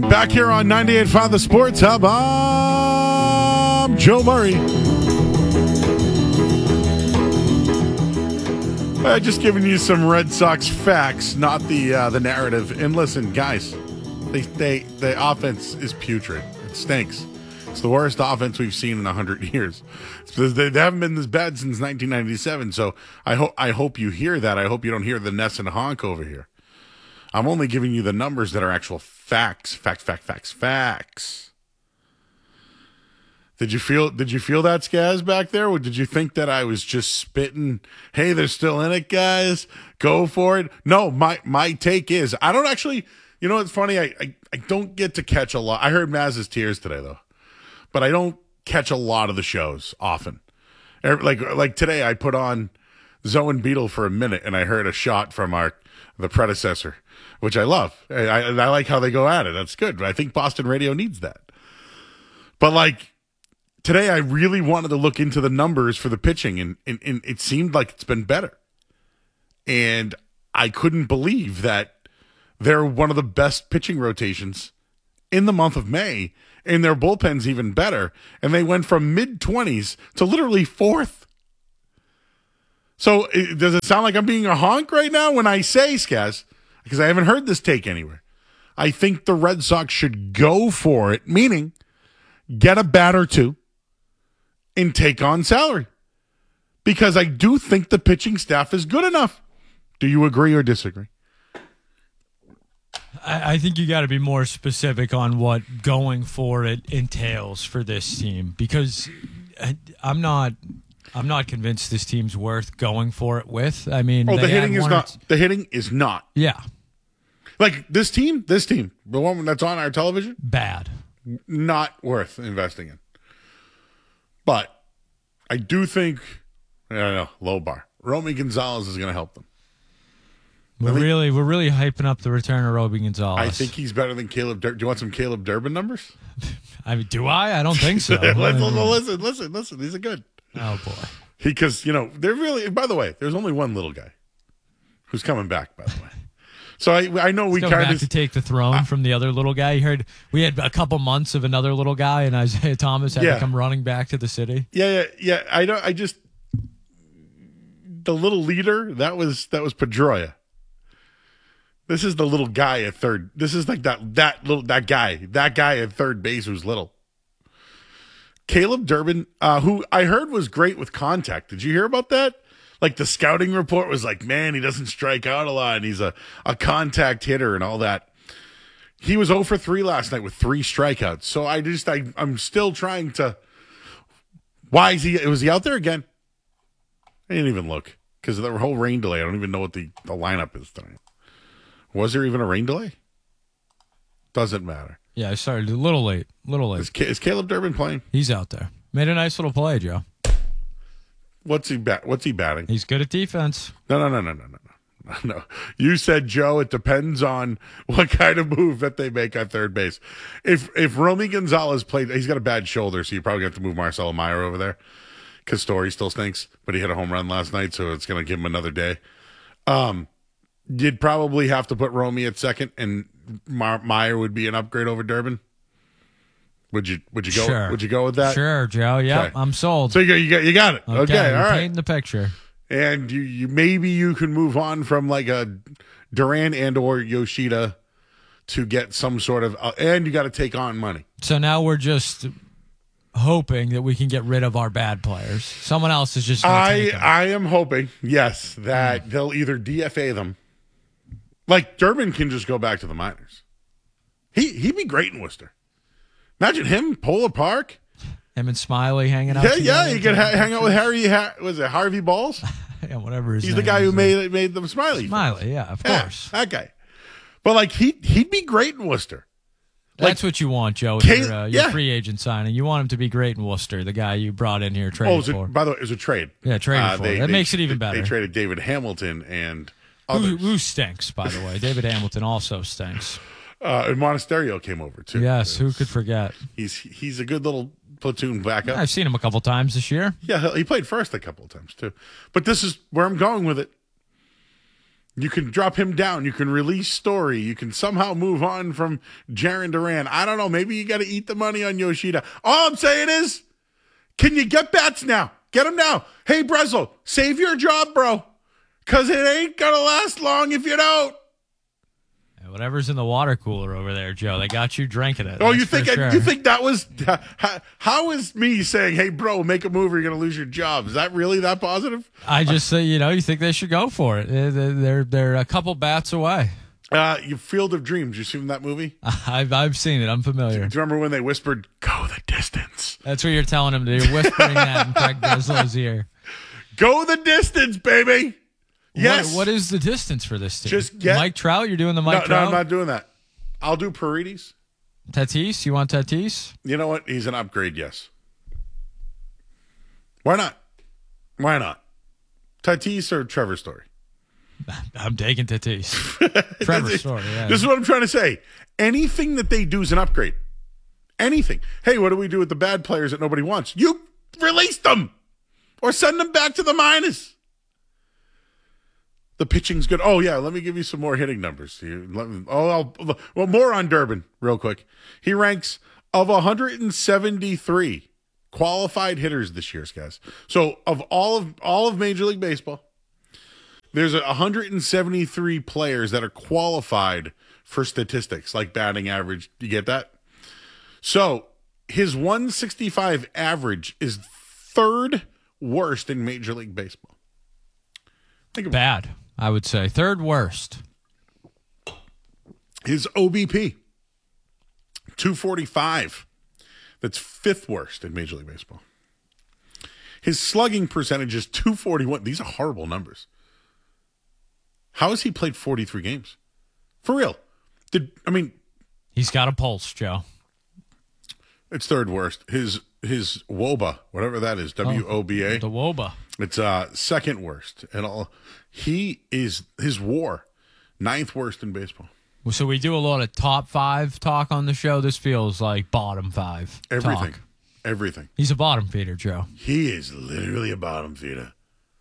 Back here on 98.5 The Sports Hub, I'm Joe Murray. Just giving you some Red Sox facts, not the narrative. And listen, guys, the offense is putrid. It stinks. It's the worst offense we've seen in 100 years. They haven't been this bad since 1997. So I hope you hear that. I hope you don't hear the Ness and honk over here. I'm only giving you the numbers that are actual facts. Facts. Did you feel that, Skaz, back there? Or did you think that I was just spitting, hey, they're still in it, guys? Go for it. No, my take is, I don't actually, you know what's funny? I don't get to catch a lot. I heard Maz's tears today, though. But I don't catch a lot of the shows often. Like today, I put on Zoe and Beetle for a minute, and I heard a shot from the predecessor, which I love. I like how they go at it. That's good. I think Boston radio needs that. But like today, I really wanted to look into the numbers for the pitching, and it seemed like it's been better. And I couldn't believe that they're one of the best pitching rotations in the month of May, and their bullpen's even better. And they went from mid-20s to literally fourth. So does it sound like I'm being a honk right now when I say, Skaz, because I haven't heard this take anywhere, I think the Red Sox should go for it, meaning get a bat or two and take on salary. Because I do think the pitching staff is good enough. Do you agree or disagree? I think you got to be more specific on what going for it entails for this team, because I'm not convinced this team's worth going for it with. I mean, the hitting is not. The hitting is not. Yeah. Like this team, the one that's on our television, bad. Not worth investing in. But I do think, I don't know, low bar. Romy Gonzalez is going to help them. We're really hyping up the return of Roby Gonzalez. I think he's better than Caleb Durbin. Do you want some Caleb Durbin numbers? I mean, do I? I don't think so. Listen. These are good. Oh, boy. Because, they're really, by the way, there's only one little guy who's coming back, by the way. So I know we kind of to take the throne from the other little guy. You heard we had a couple months of another little guy, and Isaiah Thomas had to come running back to the city. Yeah. I just the little leader that was Pedroia. This is the little guy at third. This is like that guy at third base who's little. Caleb Durbin, who I heard was great with contact. Did you hear about that? Like the scouting report was like, man, he doesn't strike out a lot, and he's a contact hitter and all that. He was 0 for 3 last night with 3 strikeouts. So I'm still trying to. Why is he? Was he out there again? I didn't even look because of the whole rain delay. I don't even know what the lineup is tonight. Was there even a rain delay? Doesn't matter. Yeah, I started a little late. Is Caleb Durbin playing? He's out there. Made a nice little play, Joe. What's he batting? He's good at defense. No. You said, Joe, it depends on what kind of move that they make on third base. If Romy Gonzalez played, he's got a bad shoulder, so you probably have to move Marcelo Meyer over there because Story still stinks, but he hit a home run last night, so it's going to give him another day. You'd probably have to put Romy at second, and Meyer would be an upgrade over Durbin. Would you go? Sure. Would you go with that? Sure, Joe. Yeah, okay. I'm sold. So you got it. Okay, all right. Painting the picture. And you maybe you can move on from like a Duran and or Yoshida to get some sort of, and you got to take on money. So now we're just hoping that we can get rid of our bad players. Someone else is just. I am hoping, yes, that they'll either DFA them. Like Durbin can just go back to the minors. He'd be great in Worcester. Imagine him, Polar Park. Him and Smiley hanging out. Yeah, you could hang out with Harvey Balls? Yeah, whatever his He's name the guy is. who made them Smiley. Smiley, yeah, of course. That guy. But like he'd be great in Worcester. That's what you want, Joe, with your free agent signing. You want him to be great in Worcester, the guy you brought in here traded for. By the way, it was a trade. Yeah, traded for. That makes it even better. They traded David Hamilton and others. Who stinks, by the way. David Hamilton also stinks. And Monasterio came over, too. Yes, who could forget? He's a good little platoon backup. I've seen him a couple times this year. Yeah, he played first a couple of times, too. But this is where I'm going with it. You can drop him down. You can release Story. You can somehow move on from Jaren Duran. I don't know. Maybe you got to eat the money on Yoshida. All I'm saying is, can you get bats now? Get them now. Hey, Breslin, save your job, bro, because it ain't going to last long if you don't. Whatever's in the water cooler over there, Joe, they got you drinking it. Oh, you think that was how is me saying, "Hey, bro, make a move or you're going to lose your job"? Is that really that positive? I just say, you think they should go for it. They're a couple bats away. Your Field of Dreams. You seen that movie? I've seen it. I'm familiar. Do you remember when they whispered, "Go the distance"? That's what you're telling him to do. You're whispering that in Craig Breslow's ear. Go the distance, baby. Yes. What is the distance for this team? Just get Mike Trout. You're doing the Mike Trout. No, I'm not doing that. I'll do Paredes. Tatis. You want Tatis? You know what? He's an upgrade. Yes. Why not? Why not? Tatis or Trevor Story? I'm taking Tatis. Trevor Story. Yeah. This is what I'm trying to say. Anything that they do is an upgrade. Anything. Hey, what do we do with the bad players that nobody wants? You release them or send them back to the minors. The pitching's good. Oh, yeah, let me give you some more hitting numbers. More on Durbin real quick. He ranks of 173 qualified hitters this year, guys. So of all of Major League Baseball, there's 173 players that are qualified for statistics like batting average. Do you get that? So his 165 average is third worst in Major League Baseball. Bad, I would say. Third worst. His OBP, 245. That's fifth worst in Major League Baseball. His slugging percentage is 241. These are horrible numbers. How has he played 43 games? For real. He's got a pulse, Joe. It's third worst. His WOBA, whatever that is, WOBA. The WOBA. It's second worst. And his WAR, ninth worst in baseball. So we do a lot of top five talk on the show. This feels like bottom five. Everything. Talk. Everything. He's a bottom feeder, Joe. He is literally a bottom feeder.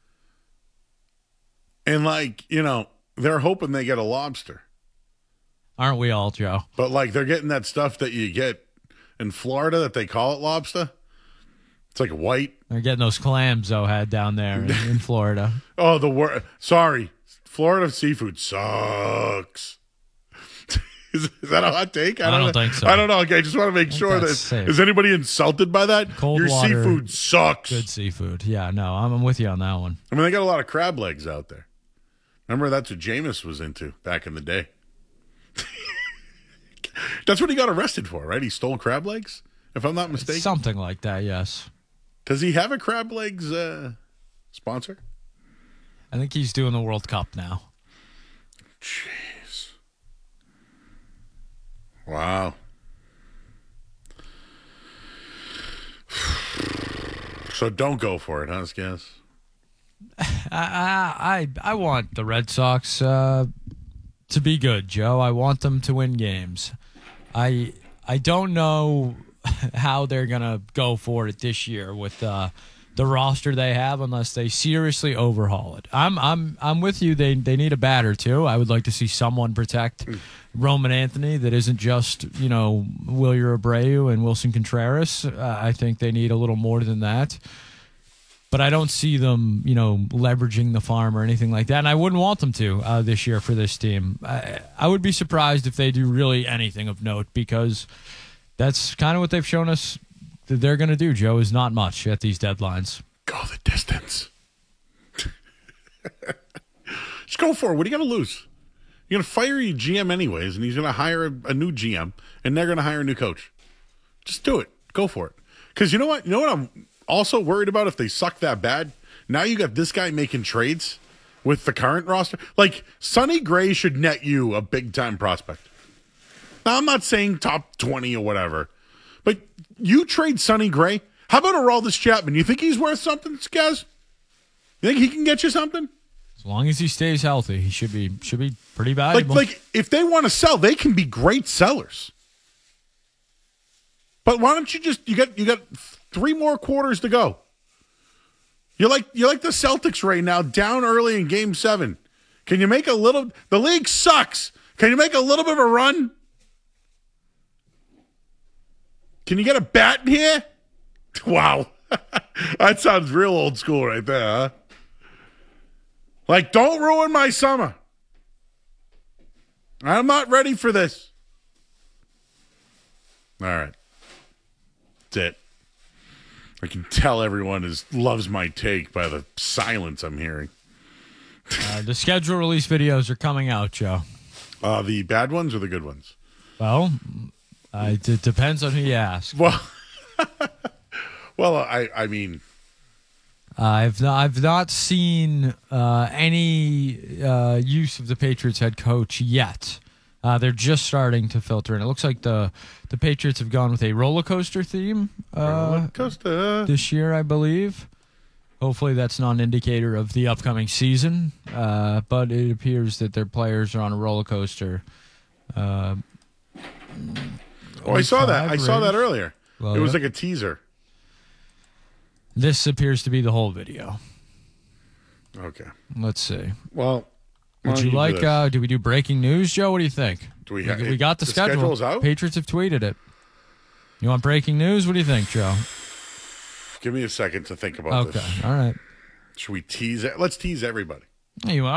And they're hoping they get a lobster. Aren't we all, Joe? But they're getting that stuff that you get in Florida that they call it lobster. It's like white. They're getting those clams Zoe had down there in Florida. Oh, sorry. Florida seafood sucks. Is that a hot take? I don't think so. I don't know. Okay, I just want to make sure that safe. Is anybody insulted by that? Cold Your water, seafood sucks. Good seafood. Yeah, no, I'm with you on that one. I mean, they got a lot of crab legs out there. Remember, that's what Jameis was into back in the day. That's what he got arrested for, right? He stole crab legs, if I'm not mistaken. Something like that, yes. Does he have a crab legs sponsor? I think he's doing the World Cup now. Jeez. Wow. So don't go for it, huh, Skaz? I want the Red Sox to be good, Joe. I want them to win games. I don't know how they're gonna go for it this year with the roster they have unless they seriously overhaul it. I'm with you. They need a batter too. I would like to see someone protect Roman Anthony that isn't just Wilyer Abreu and Wilson Contreras. I think they need a little more than that. But I don't see them, leveraging the farm or anything like that. And I wouldn't want them to this year for this team. I would be surprised if they do really anything of note because that's kind of what they've shown us that they're going to do, Joe, is not much at these deadlines. Go the distance. Just go for it. What are you going to lose? You're going to fire your GM anyways, and he's going to hire a new GM, and they're going to hire a new coach. Just do it. Go for it. Because you know what? You know what I'm also worried about if they suck that bad? Now you got this guy making trades with the current roster. Like, Sonny Gray should net you a big-time prospect. Now, I'm not saying top 20 or whatever, but you trade Sonny Gray. How about Aroldis Chapman? You think he's worth something, guys? You think he can get you something? As long as he stays healthy, he should be pretty valuable. Like if they want to sell, they can be great sellers. But why don't you just you got 3 more quarters to go. You're like the Celtics right now, down early in Game 7. Can you make a little? The league sucks. Can you make a little bit of a run? Can you get a bat in here? Wow. That sounds real old school right there, huh? Like, don't ruin my summer. I'm not ready for this. All right. That's it. I can tell everyone loves my take by the silence I'm hearing. The schedule release videos are coming out, Joe. The bad ones or the good ones? Well, it depends on who you ask. Well, I mean, I've not seen any use of the Patriots head coach yet. They're just starting to filter in. It looks like the Patriots have gone with a roller coaster theme this year, I believe. Hopefully that's not an indicator of the upcoming season, but it appears that their players are on a roller coaster. I saw that. I saw that earlier. Well, it was like a teaser. This appears to be the whole video. Okay. Let's see. Well, would you like? Do we do breaking news, Joe? What do you think? We got the schedule. Schedule's out? Patriots have tweeted it. You want breaking news? What do you think, Joe? Give me a second to think about this. Okay. All right. Should we tease it? Let's tease everybody. You